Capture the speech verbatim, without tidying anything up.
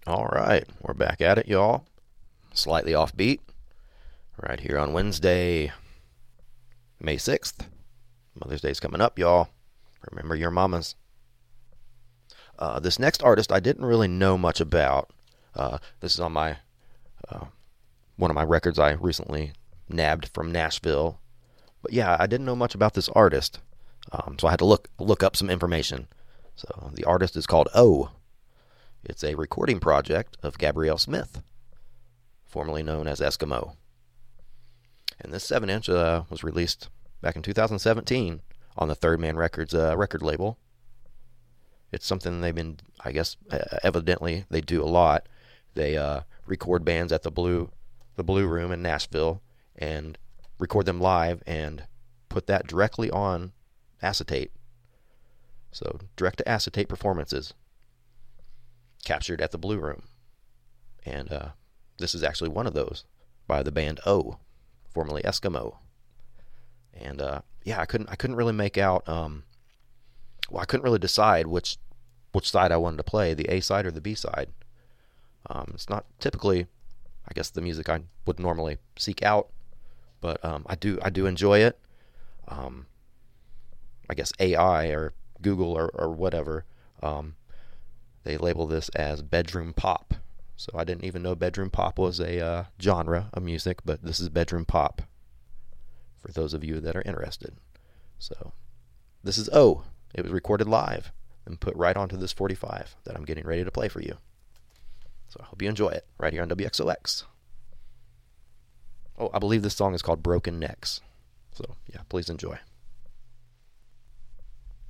All right, we're back at it, y'all. Slightly offbeat, right here on Wednesday, May sixth. Mother's Day's coming up, y'all. Remember your mamas. Uh, this next artist I didn't really know much about. Uh, this is on my uh, one of my records I recently nabbed from Nashville. But yeah, I didn't know much about this artist, um, so I had to look look up some information. So the artist is called O. It's a recording project of Gabrielle Smith, formerly known as Eskimo. And this seven inch uh, was released back in two thousand seventeen on the Third Man Records uh, record label. It's something they've been, I guess, uh, evidently they do a lot. They uh, record bands at the Blue, the Blue Room in Nashville, and record them live and put that directly on acetate. So direct to acetate performances captured at the Blue Room. And uh, this is actually one of those by the band O, formerly Eskimo. And uh, yeah, I couldn't I couldn't really make out. Um, well, I couldn't really decide which which side I wanted to play, the A side or the B side. Um, it's not typically, I guess, the music I would normally seek out, but um, I do I do enjoy it. Um, I guess A I or Google or, or whatever, um, they label this as bedroom pop. So I didn't even know bedroom pop was a uh, genre of music, but this is bedroom pop for those of you that are interested. So this is O. It was recorded live and put right onto this forty-five that I'm getting ready to play for you. So I hope you enjoy it right here on W X O X. Oh, I believe this song is called Broken Necks. So yeah, please enjoy.